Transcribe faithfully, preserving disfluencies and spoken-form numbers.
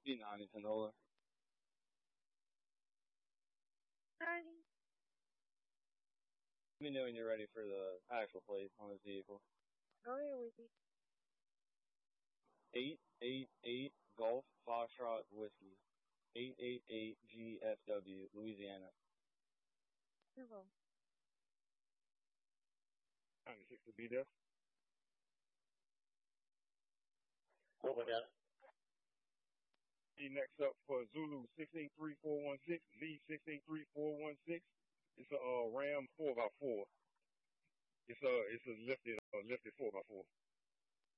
B ninety Tanola. Alrighty. Let me know when you're ready for the actual plate on this vehicle. Go ahead with it. eight eight eight Golf Foxtrot Whiskey. eight eight eight G F W, Louisiana. Hello. ninety-six to be there. What we got? Next up for Zulu six eight three four one six, Lee six eight three four one six. It's a uh, Ram four by four. It's a it's a lifted uh, lifted four by four.